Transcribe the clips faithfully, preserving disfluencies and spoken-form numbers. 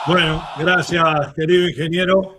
Bueno, gracias, querido ingeniero.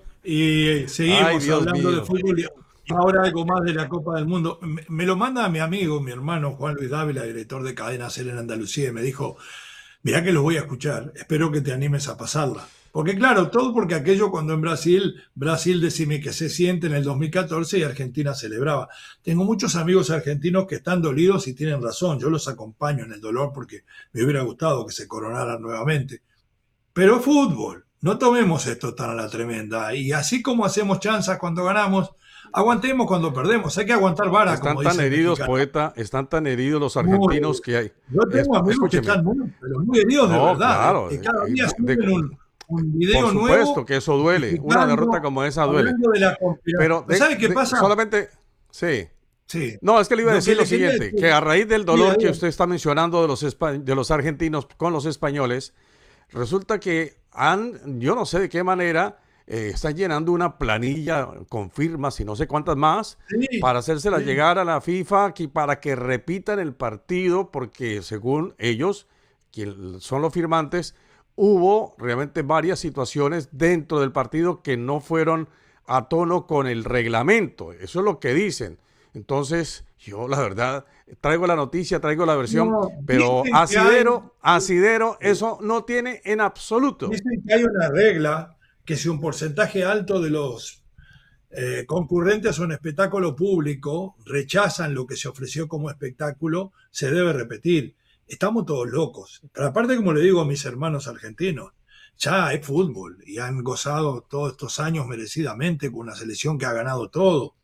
Y Ay, seguimos Dios hablando de mío. fútbol y ahora algo más de la Copa del Mundo. Me, me lo manda mi amigo, mi hermano Juan Luis Dávila, director de Cadena Ser en Andalucía, y me dijo, mirá que los voy a escuchar, espero que te animes a pasarla. Porque claro, todo porque aquello cuando en Brasil, Brasil decime que se siente en el dos mil catorce y Argentina celebraba. Tengo muchos amigos argentinos que están dolidos y tienen razón, yo los acompaño en el dolor porque me hubiera gustado que se coronaran nuevamente. Pero fútbol, no tomemos esto tan a la tremenda. Y así como hacemos chanzas cuando ganamos, aguantemos cuando perdemos. Hay que aguantar vara, como Están tan dice el heridos, mexicano. poeta, están tan heridos los Muy, argentinos que hay. yo es- tengo amigos que escúcheme, están muy, pero muy heridos de no, verdad, ¿eh? claro, Que cada eh, día de- de- suben un, un por video supuesto nuevo que eso duele. Una derrota justificando, como esa duele. hablando de la conspiración. Pero de- ¿Sabe qué de- pasa? solamente, sí. Sí. No, es que le iba a Lo que decir lo le quería siguiente, que decir, a raíz del diga, dolor que diga. usted está mencionando de los, espa- de los argentinos con los españoles, resulta que han, yo no sé de qué manera, eh, están llenando una planilla con firmas y no sé cuántas más Sí, para hacérsela sí. llegar a la FIFA aquí para que repitan el partido, porque según ellos, quien son los firmantes, hubo realmente varias situaciones dentro del partido que no fueron a tono con el reglamento. Eso es lo que dicen. Entonces, yo la verdad traigo la noticia, traigo la versión, No, pero dicen que hay, asidero, asidero, eso no tiene en absoluto. dicen que hay una regla que si un porcentaje alto de los eh, concurrentes a un espectáculo público rechazan lo que se ofreció como espectáculo, se debe repetir. Estamos todos locos. Pero aparte, como le digo a mis hermanos argentinos, ya es fútbol y han gozado todos estos años merecidamente con una selección que ha ganado todo.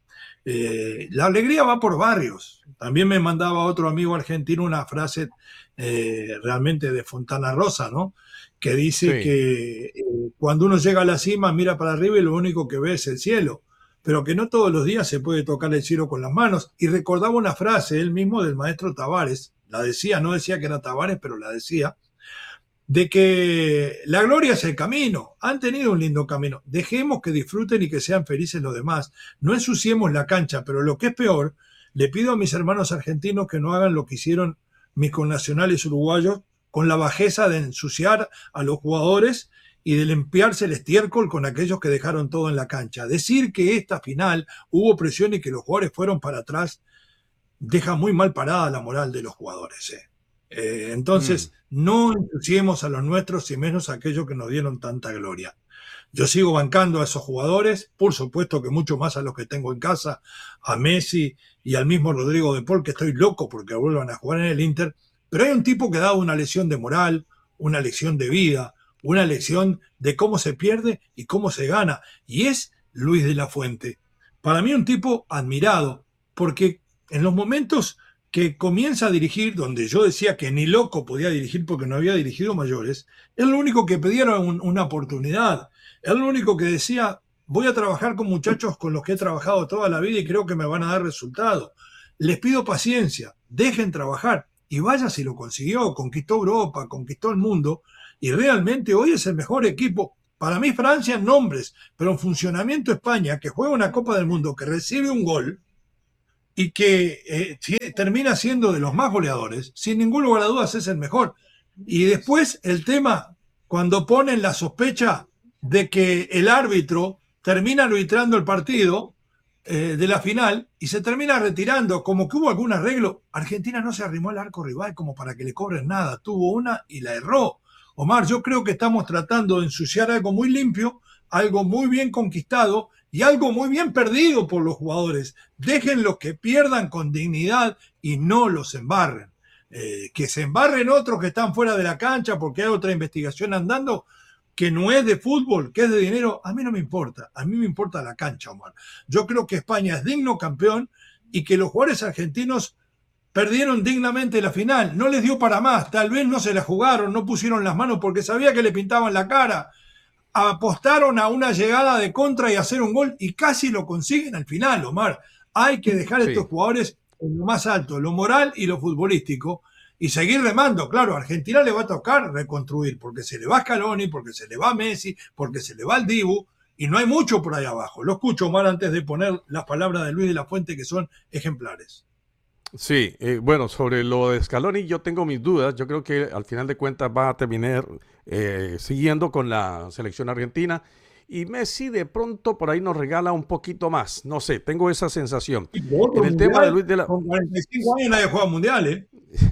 Eh, la alegría va por barrios. También me mandaba otro amigo argentino una frase eh, realmente de Fontana Rosa, ¿no? Que dice Sí, que eh, cuando uno llega a la cima mira para arriba y lo único que ve es el cielo, pero que no todos los días se puede tocar el cielo con las manos. Y recordaba una frase él mismo del maestro Tavares, la decía, no decía que era Tavares, pero la decía, de que la gloria es el camino. Han tenido un lindo camino. Dejemos que disfruten y que sean felices los demás. No ensuciemos la cancha, pero lo que es peor, le pido a mis hermanos argentinos que no hagan lo que hicieron mis connacionales uruguayos con la bajeza de ensuciar a los jugadores y de limpiarse el estiércol con aquellos que dejaron todo en la cancha. Decir que esta final hubo presión y que los jugadores fueron para atrás deja muy mal parada la moral de los jugadores. ¿eh? Eh, mm, entonces, no ensuciemos a los nuestros y menos a aquellos que nos dieron tanta gloria. Yo sigo bancando a esos jugadores, por supuesto que mucho más a los que tengo en casa, a Messi y al mismo Rodrigo de Paul, que estoy loco porque vuelvan a jugar en el Inter, pero hay un tipo que ha dado una lección de moral, una lección de vida, una lección de cómo se pierde y cómo se gana, y es Luis de la Fuente. Para mí un tipo admirado, porque en los momentos que comienza a dirigir, donde yo decía que ni loco podía dirigir porque no había dirigido mayores, él lo único que pedía era un, una oportunidad. Él lo único que decía, voy a trabajar con muchachos con los que he trabajado toda la vida y creo que me van a dar resultados. Les pido paciencia, dejen trabajar. Y vaya si lo consiguió, conquistó Europa, conquistó el mundo y realmente hoy es el mejor equipo. Para mí Francia en nombres, pero en funcionamiento España, que juega una Copa del Mundo, que recibe un gol, y que eh, termina siendo de los más goleadores, sin ningún lugar a dudas es el mejor. Y después el tema, cuando ponen la sospecha de que el árbitro termina arbitrando el partido eh, de la final y se termina retirando, como que hubo algún arreglo, Argentina no se arrimó al arco rival como para que le cobren nada, tuvo una y la erró. Omar, yo creo que estamos tratando de ensuciar algo muy limpio, algo muy bien conquistado y algo muy bien perdido por los jugadores. Déjenlos que pierdan con dignidad y no los embarren. Eh, que se embarren otros que están fuera de la cancha porque hay otra investigación andando que no es de fútbol, que es de dinero, a mí no me importa. A mí me importa la cancha, Omar. Yo creo que España es digno campeón y que los jugadores argentinos perdieron dignamente la final. No les dio para más. Tal vez no se la jugaron, no pusieron las manos porque sabía que le pintaban la cara. Apostaron a una llegada de contra y hacer un gol y casi lo consiguen al final, Omar. Hay que dejar a estos sí. jugadores en lo más alto, lo moral y lo futbolístico, y seguir remando. Claro, a Argentina le va a tocar reconstruir, porque se le va Scaloni, porque se le va Messi, porque se le va el Dibu, y no hay mucho por ahí abajo. Lo escucho, Omar, antes de poner las palabras de Luis de la Fuente, que son ejemplares. Sí, eh, bueno, sobre lo de Scaloni yo tengo mis dudas. Yo creo que al final de cuentas va a terminar eh, siguiendo con la selección argentina y Messi de pronto por ahí nos regala un poquito más. No sé, tengo esa sensación. Y por En otro el tema de mundial, Luis de la... con cuarenta y cinco años nadie juega mundial, ¿eh?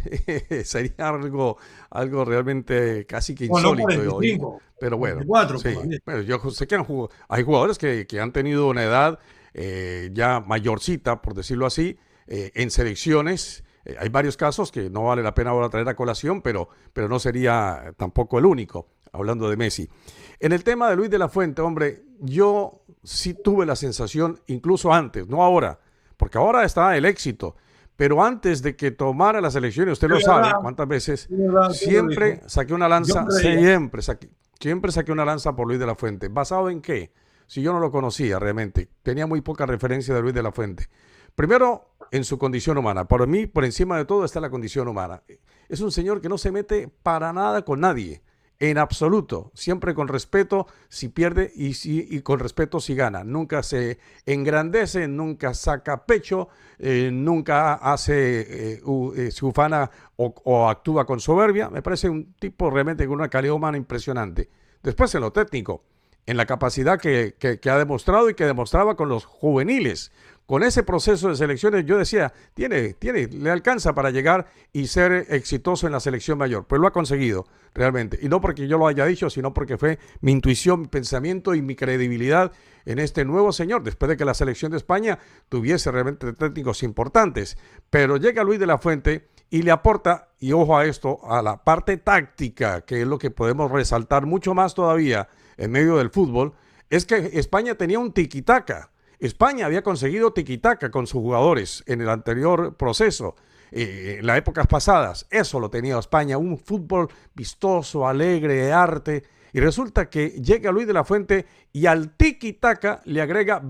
Sería algo, algo realmente casi que Bueno, no insólito. y- cuarenta y cinco, Pero bueno, cuarenta y cuatro por sí. ahí. Bueno, yo sé que han jugado- hay jugadores que, que han tenido una edad eh, ya mayorcita, por decirlo así, eh, en selecciones. Eh, hay varios casos que no vale la pena ahora traer a colación, pero, pero no sería tampoco el único, hablando de Messi. En el tema de Luis de la Fuente, hombre, yo sí tuve la sensación, incluso antes, no ahora, porque ahora está el éxito. Pero antes de que tomara las elecciones, usted Es lo verdad, sabe, cuántas veces, es verdad, usted lo siempre dijo. saqué una Yo lanza, creía. siempre saqué, siempre saqué una lanza por Luis de la Fuente. ¿Basado en qué? Si yo no lo conocía realmente, tenía muy poca referencia de Luis de la Fuente. Primero, en su condición humana. Para mí, por encima de todo está la condición humana. Es un señor que no se mete para nada con nadie, en absoluto. Siempre con respeto si pierde y, si, y con respeto si gana. Nunca se engrandece, nunca saca pecho, eh, nunca hace, eh, uh, eh, se ufana o, o actúa con soberbia. Me parece un tipo realmente con una calidad humana impresionante. Después en lo técnico, en la capacidad que, que, que ha demostrado y que demostraba con los juveniles. Con ese proceso de selecciones, yo decía, tiene, tiene, le alcanza para llegar y ser exitoso en la selección mayor. Pues lo ha conseguido, realmente. Y no porque yo lo haya dicho, sino porque fue mi intuición, mi pensamiento y mi credibilidad en este nuevo señor, después de que la selección de España tuviese realmente técnicos importantes. Pero llega Luis de la Fuente y le aporta, y ojo a esto, a la parte táctica, que es lo que podemos resaltar mucho más todavía en medio del fútbol, es que España tenía un tiquitaca. España había conseguido tiquitaca con sus jugadores en el anterior proceso, eh, en las épocas pasadas. Eso lo tenía España, un fútbol vistoso, alegre, de arte. Y resulta que llega Luis de la Fuente y al tiquitaca le agrega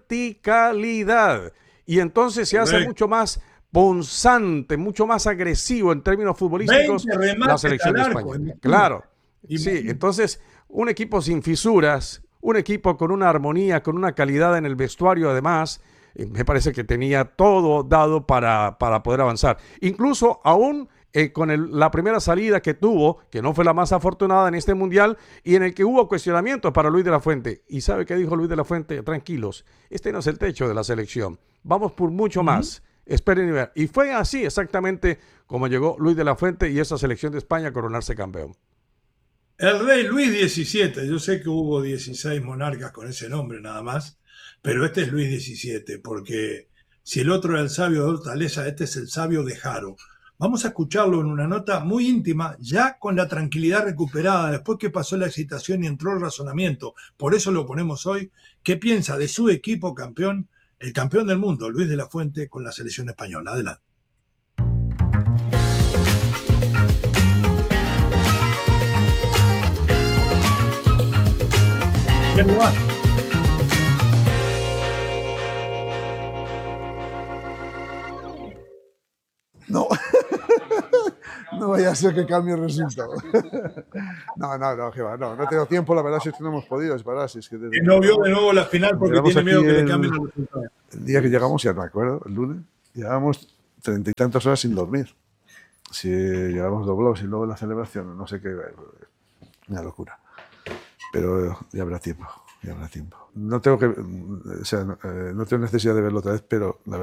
verticalidad. Y entonces se hace Correcto. mucho más punzante, mucho más agresivo en términos futbolísticos veinte la remates selección al de arco, España. imagínate. Claro, sí, Imagínate. entonces un equipo sin fisuras, un equipo con una armonía, con una calidad en el vestuario además, eh, me parece que tenía todo dado para, para poder avanzar. Incluso aún eh, con el, la primera salida que tuvo, que no fue la más afortunada en este mundial, y en el que hubo cuestionamientos para Luis de la Fuente. ¿Y sabe qué dijo Luis de la Fuente? Tranquilos, este no es el techo de la selección, vamos por mucho Ujú. más. Esperen y vean. Y fue así exactamente como llegó Luis de la Fuente y esa selección de España a coronarse campeón. El rey Luis diecisiete, yo sé que hubo dieciséis monarcas con ese nombre nada más, pero este es Luis diecisiete, porque si el otro era el sabio de Hortaleza, este es el sabio de Jaro. Vamos a escucharlo en una nota muy íntima, ya con la tranquilidad recuperada, después que pasó la excitación y entró el razonamiento. Por eso lo ponemos hoy. ¿Qué piensa de su equipo campeón, el campeón del mundo, Luis de la Fuente, con la selección española? Adelante. ¿Quién lo va? No, no vaya a ser que cambie el resultado. No, no, no, que va, no, no tengo tiempo, la verdad es que no hemos podido, es verdad, si es que desde Que que no vio de llegamos, nuevo la final porque llegamos tiene miedo aquí que le el, cambien los resultados. el día que llegamos, ya no me acuerdo, el lunes, llevábamos treinta y tantas horas sin dormir. Si llegamos doblados y luego la celebración, no sé qué, una locura. Pero ya habrá tiempo, ya habrá tiempo. No tengo que, o sea, no, eh, no tengo necesidad de verlo otra vez, pero la verdad